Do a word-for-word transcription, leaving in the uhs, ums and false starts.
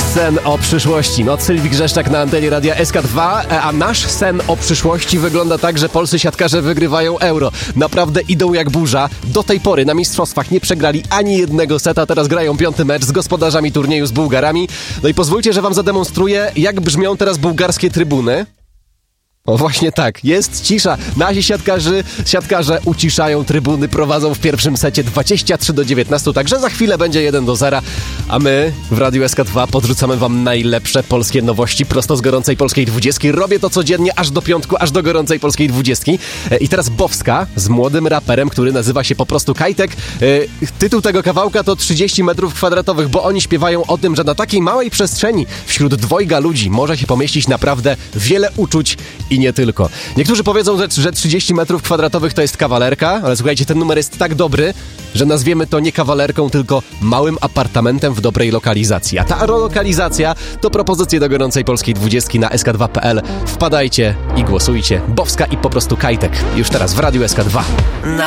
sen o przyszłości. Noc Sylwii Grzeszczak na antenie Radia S K dwa, a nasz sen o przyszłości wygląda tak, że polscy siatkarze wygrywają Euro. Naprawdę idą jak burza. Do tej pory na mistrzostwach nie przegrali ani jednego seta, teraz grają piąty mecz z gospodarzami turnieju, z Bułgarami. No i pozwólcie, że wam zademonstruję, jak brzmią teraz bułgarskie trybuny. O właśnie tak, jest cisza. Nasi siatkarzy, siatkarze uciszają trybuny, prowadzą w pierwszym secie dwadzieścia trzy do dziewiętnastu, także za chwilę będzie jeden do zera, a my w Radiu S K dwa podrzucamy wam najlepsze polskie nowości prosto z gorącej polskiej dwudziestki. Robię to codziennie aż do piątku, aż do gorącej polskiej dwudziestki. I teraz Bowska z młodym raperem, który nazywa się po prostu Kajtek. Tytuł tego kawałka to trzydzieści metrów kwadratowych, bo oni śpiewają o tym, że na takiej małej przestrzeni wśród dwojga ludzi może się pomieścić naprawdę wiele uczuć i nie tylko. Niektórzy powiedzą, że, że trzydzieści metrów kwadratowych to jest kawalerka, ale słuchajcie, ten numer jest tak dobry, że nazwiemy to nie kawalerką, tylko małym apartamentem w dobrej lokalizacji. A ta lokalizacja to propozycje do gorącej polskiej dwudziestki na S K dwa kropka P L. Wpadajcie i głosujcie. Bowska i po prostu Kajtek. Już teraz w Radiu S K dwa.